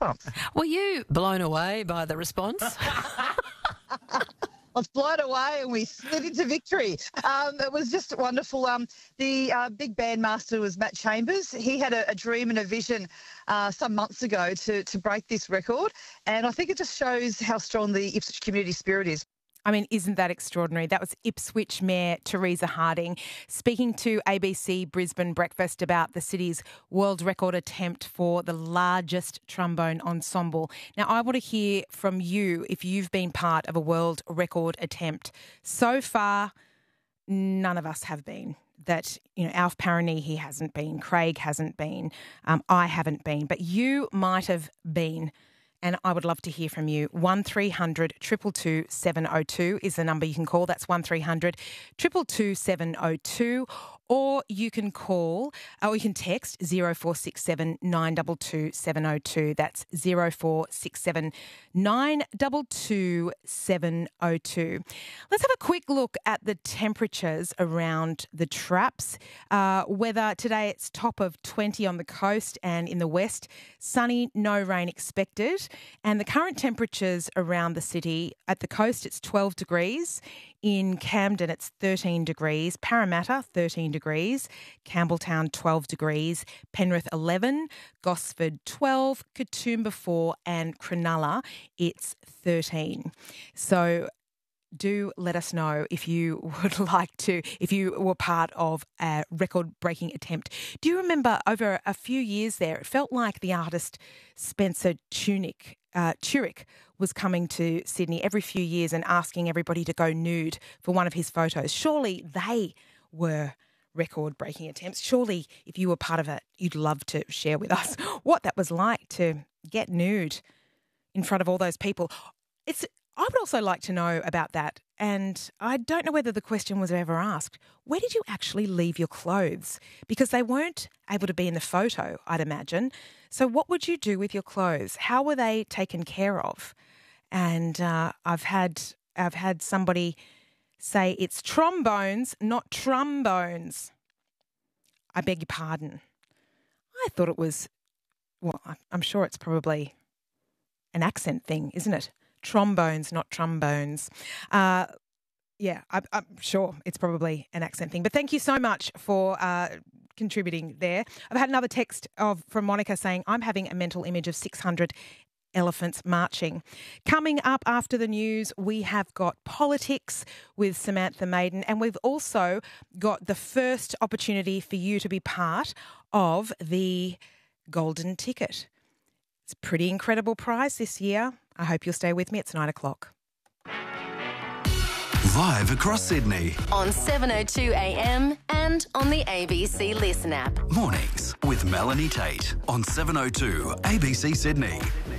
goosebumps. Were you blown away by the response? I was blown away and we slid into victory. It was just wonderful. The big bandmaster was Matt Chambers. He had a dream and a vision some months ago to break this record, and I think it just shows how strong the Ipswich community spirit is. I mean, isn't that extraordinary? That was Ipswich Mayor Teresa Harding speaking to ABC Brisbane Breakfast about the city's world record attempt for the largest trombone ensemble. Now, I want to hear from you if you've been part of a world record attempt. So far, none of us have been. That, Alf Parani, he hasn't been. Craig hasn't been. I haven't been. But you might have been. And I would love to hear from you. 1300 222 702 is the number you can call. That's 1300 222 702. Or you can call, or you can text 0467 922 702. That's 0467 922 702. Let's have a quick look at the temperatures around the traps. Weather today, it's top of 20 on the coast and in the west. Sunny, no rain expected. And the current temperatures around the city, at the coast it's 12 degrees. In Camden, it's 13 degrees. Parramatta, 13 degrees. Campbelltown, 12 degrees. Penrith, 11. Gosford, 12. Katoomba, 4. And Cronulla, it's 13. So do let us know if you would like to, if you were part of a record-breaking attempt. Do you remember over a few years there, it felt like the artist Spencer Tunick was coming to Sydney every few years and asking everybody to go nude for one of his photos. Surely they were record-breaking attempts. Surely if you were part of it, you'd love to share with us what that was like to get nude in front of all those people. I would also like to know about that, and I don't know whether the question was ever asked. Where did you actually leave your clothes? Because they weren't able to be in the photo, I'd imagine. So what would you do with your clothes? How were they taken care of? And I've had somebody say it's trombones, not trombones. I beg your pardon. I thought it was, well, I'm sure it's probably an accent thing, isn't it? Trombones, not trombones. Yeah, I'm sure it's probably an accent thing. But thank you so much for contributing there. I've had another text from Monica saying, I'm having a mental image of 600 elephants marching. Coming up after the news, we have got politics with Samantha Maiden, and we've also got the first opportunity for you to be part of the Golden Ticket. It's a pretty incredible prize this year. I hope you'll stay with me. It's 9 o'clock. Live across Sydney. On 7:02 a.m. and on the ABC Listen app. Mornings with Melanie Tate on 7:02 ABC Sydney.